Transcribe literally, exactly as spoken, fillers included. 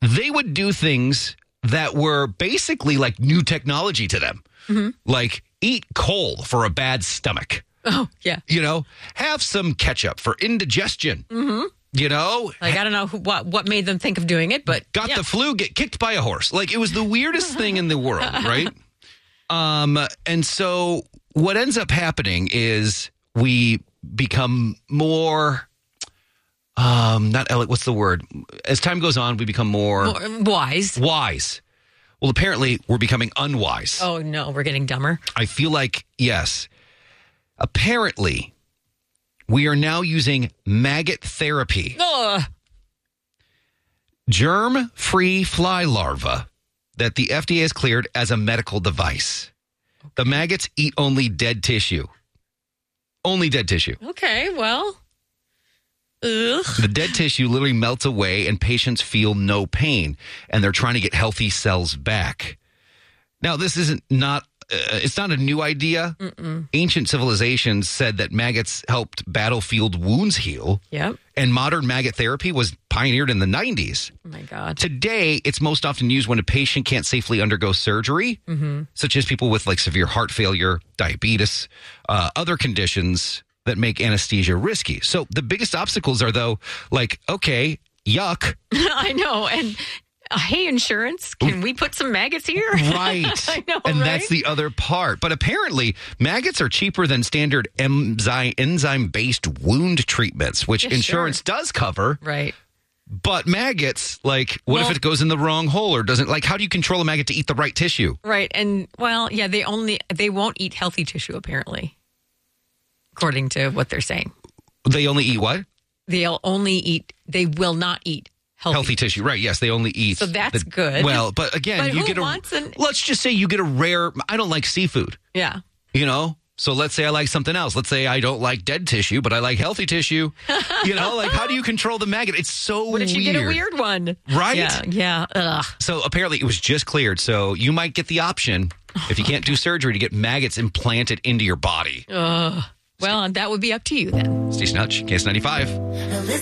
they would do things that were basically like new technology to them. Mm-hmm. Like eat coal for a bad stomach. Oh, yeah. You know, have some ketchup for indigestion. Mm-hmm. You know? Like, I don't know who, what what made them think of doing it, but... Got yeah. the flu, get kicked by a horse. Like, it was the weirdest thing in the world, right? Um, and so what ends up happening is we become more... Um, not ele- what's the word? As time goes on, we become more... More wise. Wise. Well, apparently, we're becoming unwise. Oh, no, we're getting dumber. I feel like, yes. Apparently... we are now using maggot therapy. Ugh. Germ-free fly larva that the F D A has cleared as a medical device. The maggots eat only dead tissue. Only dead tissue. Okay, well. Ugh. The dead tissue literally melts away and patients feel no pain. And they're trying to get healthy cells back. Now, this isn't not... Uh, it's not a new idea. Mm-mm. Ancient civilizations said that maggots helped battlefield wounds heal. Yep. And modern maggot therapy was pioneered in the nineties. Oh, my God. Today, it's most often used when a patient can't safely undergo surgery, mm-hmm. such as people with like severe heart failure, diabetes, uh, other conditions that make anesthesia risky. So the biggest obstacles are, though, like, okay, yuck. I know. And... Uh, hey, insurance, can we put some maggots here? Right. I know, and right? that's the other part. But apparently, maggots are cheaper than standard enzyme, enzyme-based wound treatments, which Yeah, insurance sure. does cover. Right. But maggots, like, what Well- if it goes in the wrong hole or doesn't? Like, how do you control a maggot to eat the right tissue? Right. And, well, yeah, they only, they won't eat healthy tissue, apparently, according to what they're saying. They only eat what? They'll only eat, they will not eat healthy, Healthy tissue, right? Yes, they only eat. So that's the- good. Well, but again, But you who get a. wants an- Let's just say you get a rare. I don't like seafood. Yeah. You know, so let's say I like something else. Let's say I don't like dead tissue, but I like healthy tissue. You know, like how do you control the maggot? It's so What if weird. you get a weird one? Right? Yeah. Yeah. Ugh. So apparently it was just cleared. So you might get the option, if you can't do surgery, to get maggots implanted into your body. Ugh. Well, that would be up to you then. Stacey Hutch, Case ninety-five.